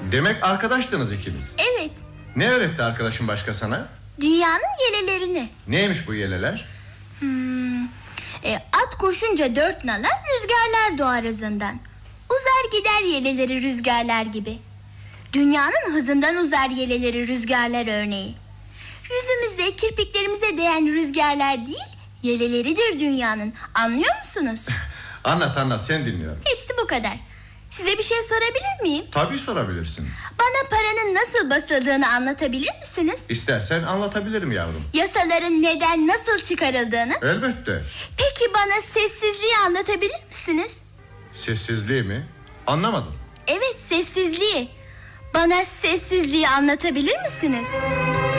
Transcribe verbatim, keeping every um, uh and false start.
Demek arkadaştınız ikiniz. Evet. Ne öğretti arkadaşın başka sana? Dünyanın yelelerini. Neymiş bu yeleler? Hmm, e, at koşunca dört nala, rüzgarlar doğar hızından. Uzar gider yeleleri rüzgarlar gibi. Dünyanın hızından uzar yeleleri rüzgarlar örneği. Yüzümüzde, kirpiklerimize değen rüzgarlar değil, yeleleridir dünyanın. Anlıyor musunuz? Anlat anlat, sen dinliyorum. Hepsi bu kadar. Size bir şey sorabilir miyim? Tabii sorabilirsin. Bana paranın nasıl basıldığını anlatabilir misiniz? İstersen anlatabilirim yavrum. Yasaların neden nasıl çıkarıldığını? Elbette. Peki bana sessizliği anlatabilir misiniz? Sessizliği mi? Anlamadım. Evet, sessizliği. Bana sessizliği anlatabilir misiniz?